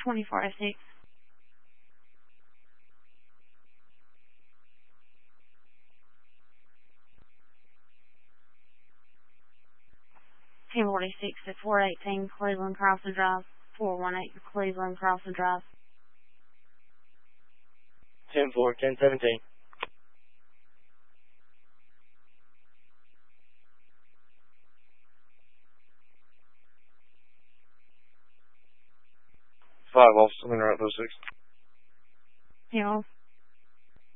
2406. Ten 46 at 418 Cleveland Crossing Drive. 418 Cleveland Crossing Drive. 10-4, 10-17. Five, Officer, interrupt 06. Yeah.